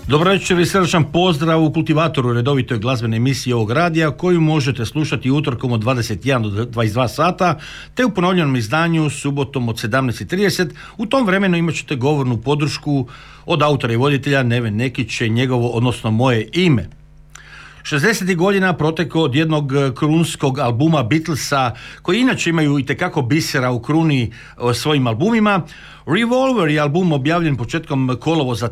Dobro večer i srdečan pozdrav u Kultivatoru, redovitoj glazbene emisiji ovog radija koju možete slušati utorkom od 21 do 22 sata te u ponovljenom izdanju subotom od 17:30. U tom vremenu imat ćete govornu podršku od autora i voditelja Neven Nekić, njegovo, odnosno moje ime. 60. godina proteko od jednog krunskog albuma Beatlesa, koji inače imaju itekako bisera u kruni svojim albumima. Revolver je album objavljen početkom kolovoza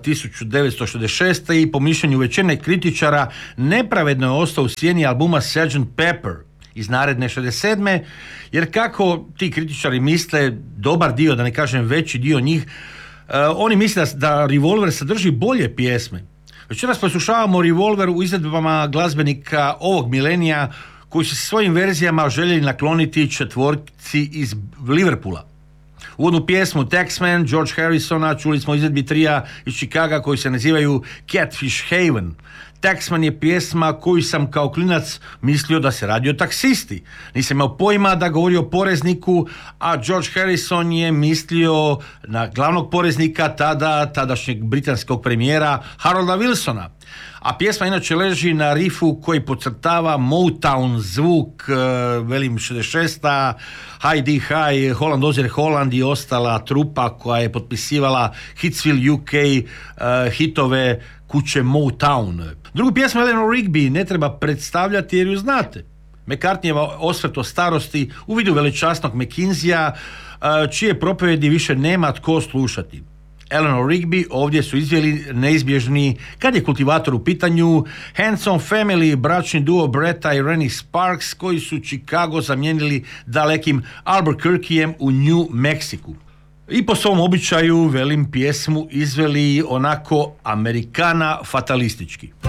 1966. i po mišljenju većine kritičara nepravedno je ostao u sjeni albuma Sgt. Pepper iz naredne 67. jer kako ti kritičari misle, dobar dio, da ne kažem veći dio njih, oni misle da Revolver sadrži bolje pjesme. Večeras poslušavamo Revolver u izvedbama glazbenika ovog milenija koji su se svojim verzijama željeli nakloniti četvorci iz Liverpoola. Uvodnu pjesmu Taxman George Harrisona čuli smo izvedbi trija iz Chicaga koji se nazivaju Catfish Haven. Taxman je pjesma koju sam kao klinac mislio da se radi o taksisti. Nisam imao pojma da govori o porezniku, a George Harrison je mislio na glavnog poreznika tadašnjeg britanskog premijera Harolda Wilsona. A pjesma inače leži na rifu koji podcrtava Motown zvuk, velim 66. Heidi High, Holland Dozier Holland i ostala trupa koja je potpisivala Hitsville UK hitove kuće Motown. Drugu pjesmu Eleanor Rigby ne treba predstavljati jer ju znate. McCartneyjeva osvrt o starosti u vidu veličasnog McKinseya, čije propovjedi više nema tko slušati. Eleanor Rigby ovdje su izveli neizbježni, kad je Kultivator u pitanju, Handsome Family, bračni duo Bretta i Rennie Sparks, koji su Chicago zamijenili dalekim Albuquerquejem u New Mexiku. I po svom običaju, velim, pjesmu izveli onako Amerikana fatalistički.